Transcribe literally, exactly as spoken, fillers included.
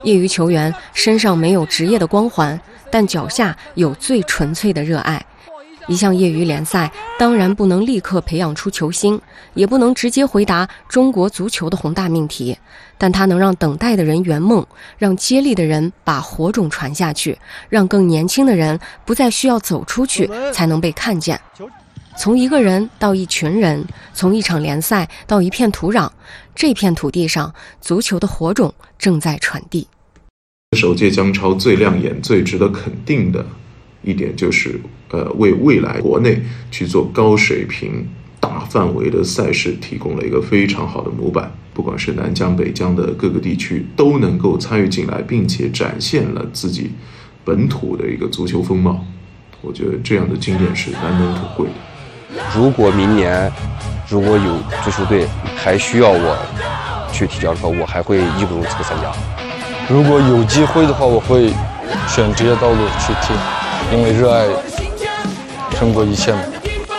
业余球员身上没有职业的光环，但脚下有最纯粹的热爱。一项业余联赛当然不能立刻培养出球星，也不能直接回答中国足球的宏大命题，但它能让等待的人圆梦，让接力的人把火种传下去，让更年轻的人不再需要走出去才能被看见。从一个人到一群人，从一场联赛到一片土壤，这片土地上足球的火种正在传递。 首届江超最亮眼、最值得肯定的一点就是，呃，为未来国内去做高水平、大范围的赛事提供了一个非常好的模板。不管是南疆、北疆的各个地区，都能够参与进来，并且展现了自己本土的一个足球风貌。我觉得这样的经验是难能可贵的。 如果明年如果有足球队还需要我去踢脚的话，我还会义不容辞参加。 如果有机会的话，我会选职业道路去踢，因为热爱胜过一切嘛。